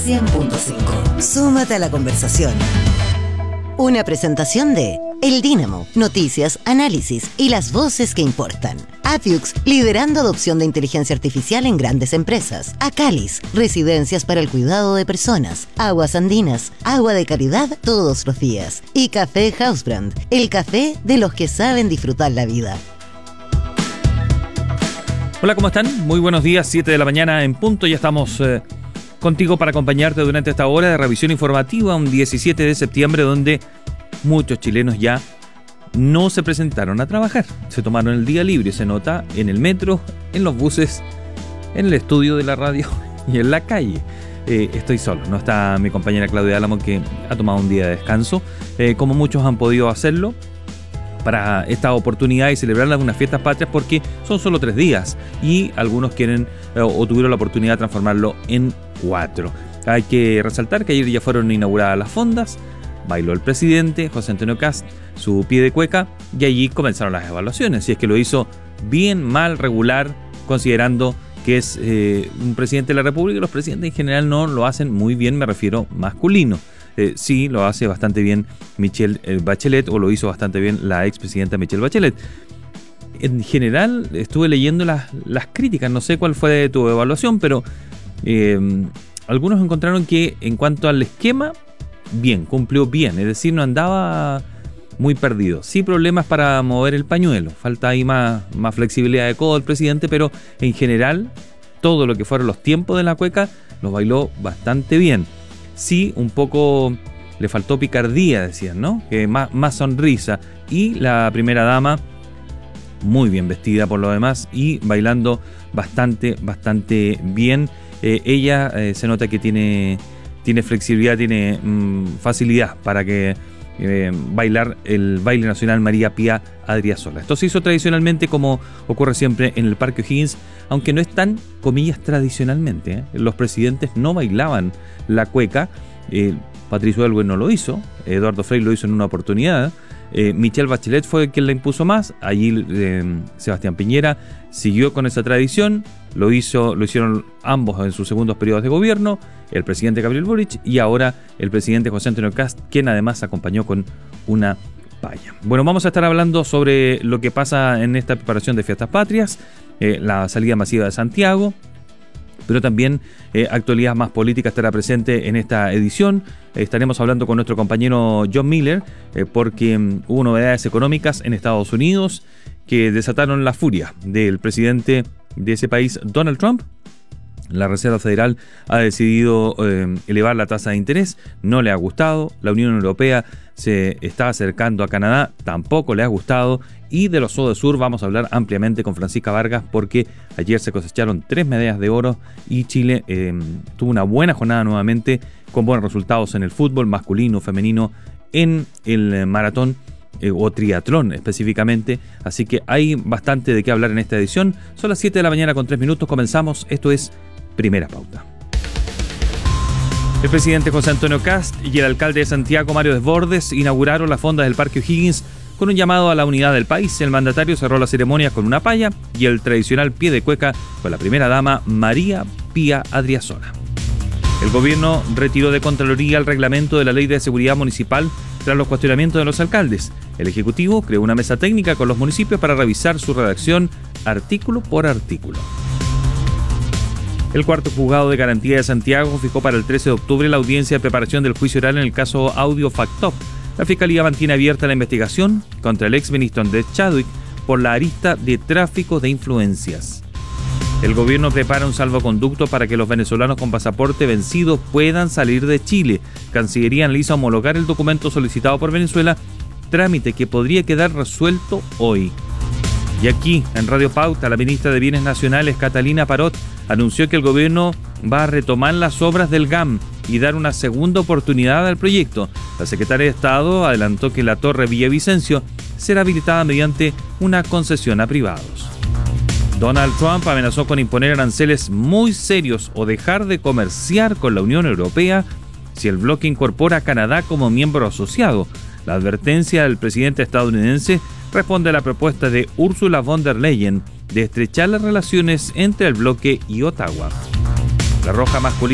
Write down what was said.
100.5. Súmate a la conversación. Una presentación de El Dínamo, noticias, análisis y las voces que importan. Appiux, liderando adopción de inteligencia artificial en grandes empresas. Acalis, residencias para el cuidado de personas. Aguas Andinas, agua de calidad todos los días. Y Café Housebrand, el café de los que saben disfrutar la vida. Hola, ¿cómo están? Muy buenos días, 7 de la mañana en punto. Ya estamos contigo para acompañarte durante esta hora de revisión informativa, un 17 de septiembre, donde muchos chilenos ya no se presentaron a trabajar. Se tomaron el día libre, se nota en el metro, en los buses, en el estudio de la radio y en la calle. Estoy solo, no está mi compañera Claudia Álamo, que ha tomado un día de descanso, como muchos han podido hacerlo para esta oportunidad y celebrar algunas fiestas patrias, porque son solo 3 días y algunos quieren o tuvieron la oportunidad de transformarlo en 4. Hay que resaltar que ayer ya fueron inauguradas las fondas, bailó el presidente José Antonio Kast su pie de cueca y allí comenzaron las evaluaciones, si es que lo hizo bien, mal, regular, considerando que es un presidente de la República y los presidentes en general no lo hacen muy bien, me refiero masculino. Sí, lo hace bastante bien Michelle Bachelet, o lo hizo bastante bien la expresidenta Michelle Bachelet. En general, estuve leyendo las críticas, no sé cuál fue tu evaluación, pero algunos encontraron que en cuanto al esquema, bien, cumplió bien, es decir, no andaba muy perdido. Sí, problemas para mover el pañuelo, falta ahí más flexibilidad de codo del presidente, pero en general, todo lo que fueron los tiempos de la cueca, los bailó bastante bien. Sí, un poco le faltó picardía, decían, ¿no? Más sonrisa. Y la primera dama, muy bien vestida por lo demás y bailando bastante bien. Ella se nota que tiene flexibilidad, tiene facilidad para que bailar el baile nacional María Pía Adriasola. Esto se hizo tradicionalmente, como ocurre siempre en el Parque O'Higgins, aunque no es tan, comillas, tradicionalmente. Los presidentes no bailaban la cueca. Patricio Aylwin no lo hizo, Eduardo Frei lo hizo en una oportunidad. Michelle Bachelet fue quien la impuso más. Allí Sebastián Piñera siguió con esa tradición. Lo hicieron ambos en sus segundos periodos de gobierno, el presidente Gabriel Boric y ahora el presidente José Antonio Kast, quien además acompañó con una paya. Bueno, vamos a estar hablando sobre lo que pasa en esta preparación de fiestas patrias, la salida masiva de Santiago, pero también actualidad más política estará presente en esta edición. Estaremos hablando con nuestro compañero John Miller, porque hubo novedades económicas en Estados Unidos que desataron la furia del presidente de ese país, Donald Trump. La Reserva Federal ha decidido elevar la tasa de interés, no le ha gustado. La Unión Europea se está acercando a Canadá, tampoco le ha gustado. Y de los Sur vamos a hablar ampliamente con Francisca Vargas, porque ayer se cosecharon 3 medallas de oro y Chile tuvo una buena jornada nuevamente, con buenos resultados en el fútbol masculino, femenino, en el maratón o triatlón específicamente. Así que hay bastante de qué hablar en esta edición. Son las 7 de la mañana con 3 minutos, comenzamos. Esto es Primera Pauta. El presidente José Antonio Kast y el alcalde de Santiago, Mario Desbordes, inauguraron las fondas del Parque O'Higgins con un llamado a la unidad del país. El mandatario cerró la ceremonia con una paya y el tradicional pie de cueca con la primera dama María Pía Adriasola. El gobierno retiró de Contraloría el reglamento de la Ley de Seguridad Municipal tras los cuestionamientos de los alcaldes. El Ejecutivo creó una mesa técnica con los municipios para revisar su redacción artículo por artículo. El cuarto juzgado de garantía de Santiago fijó para el 13 de octubre la audiencia de preparación del juicio oral en el caso Audio Factop. La Fiscalía mantiene abierta la investigación contra el exministro Andrés Chadwick por la arista de tráfico de influencias. El gobierno prepara un salvoconducto para que los venezolanos con pasaporte vencido puedan salir de Chile. Cancillería analiza homologar el documento solicitado por Venezuela, trámite que podría quedar resuelto hoy. Y aquí, en Radio Pauta, la ministra de Bienes Nacionales, Catalina Parot, anunció que el gobierno va a retomar las obras del GAM y dar una segunda oportunidad al proyecto. La secretaria de Estado adelantó que la Torre Villavicencio será habilitada mediante una concesión a privados. Donald Trump amenazó con imponer aranceles muy serios o dejar de comerciar con la Unión Europea si el bloque incorpora a Canadá como miembro asociado. La advertencia del presidente estadounidense responde a la propuesta de Ursula von der Leyen de estrechar las relaciones entre el bloque y Ottawa. La roja masculina